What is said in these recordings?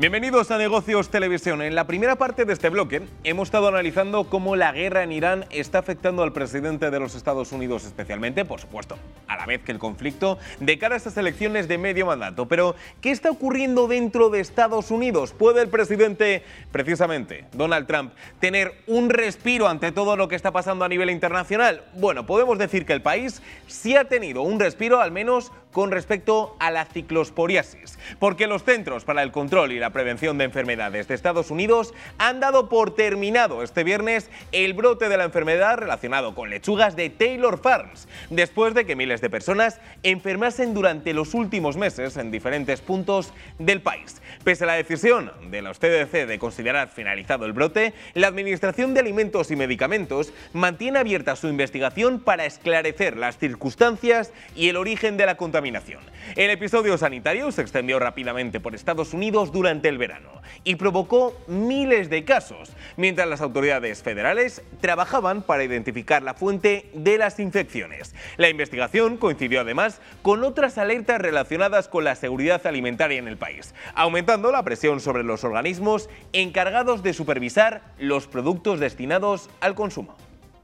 Bienvenidos a Negocios Televisión. En la primera parte de este bloque hemos estado analizando cómo la guerra en Irán está afectando al presidente de los Estados Unidos especialmente, por supuesto, a la vez que el conflicto de cara a estas elecciones de medio mandato. Pero, ¿qué está ocurriendo dentro de Estados Unidos? ¿Puede el presidente, precisamente, Donald Trump, tener un respiro ante todo lo que está pasando a nivel internacional? Bueno, podemos decir que el país sí ha tenido un respiro, al menos con respecto a la ciclosporiasis, porque los Centros para el Control y la Prevención de Enfermedades de Estados Unidos han dado por terminado este viernes el brote de la enfermedad relacionado con lechugas de Taylor Farms, después de que miles de personas enfermasen durante los últimos meses en diferentes puntos del país. Pese a la decisión de los CDC de considerar finalizado el brote, la Administración de Alimentos y Medicamentos mantiene abierta su investigación para esclarecer las circunstancias y el origen de la contaminación. El episodio sanitario se extendió rápidamente por Estados Unidos durante el verano y provocó miles de casos, mientras las autoridades federales trabajaban para identificar la fuente de las infecciones. La investigación coincidió además con otras alertas relacionadas con la seguridad alimentaria en el país, aumentando la presión sobre los organismos encargados de supervisar los productos destinados al consumo.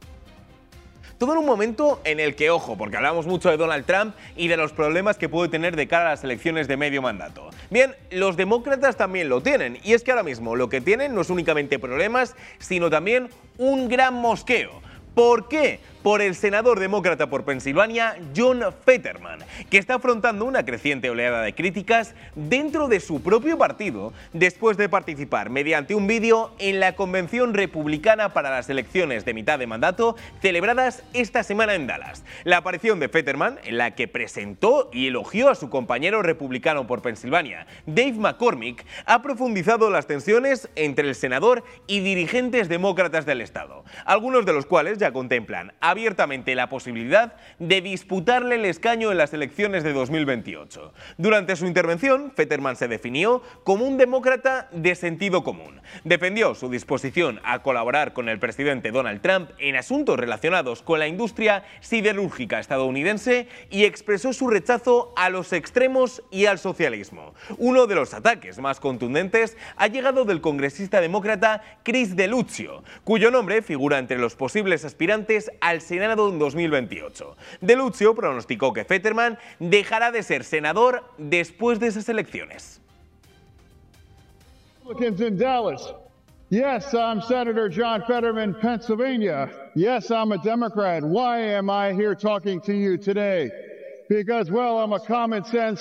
Todo en un momento en el que, ojo, porque hablamos mucho de Donald Trump y de los problemas que puede tener de cara a las elecciones de medio mandato. Bien, los demócratas también lo tienen, y es que ahora mismo lo que tienen no es únicamente problemas, sino también un gran mosqueo. ¿Por qué? Por el senador demócrata por Pensilvania, John Fetterman, que está afrontando una creciente oleada de críticas dentro de su propio partido después de participar mediante un vídeo en la convención republicana para las elecciones de mitad de mandato celebradas esta semana en Dallas. La aparición de Fetterman, en la que presentó y elogió a su compañero republicano por Pensilvania, Dave McCormick, ha profundizado las tensiones entre el senador y dirigentes demócratas del estado, algunos de los cuales ya contemplan abiertamente la posibilidad de disputarle el escaño en las elecciones de 2028. Durante su intervención, Fetterman se definió como un demócrata de sentido común. Defendió su disposición a colaborar con el presidente Donald Trump en asuntos relacionados con la industria siderúrgica estadounidense y expresó su rechazo a los extremos y al socialismo. Uno de los ataques más contundentes ha llegado del congresista demócrata Chris DeLuccio, cuyo nombre figura entre los posibles aspirantes al Senado en 2028. DeLuccio pronosticó que Fetterman dejará de ser senador después de esas elecciones. Republicans in Dallas. Yes, I'm Senator John Fetterman, Pennsylvania. Yes, I'm a Democrat. Why am I here talking to you today? Because, well, I'm a common sense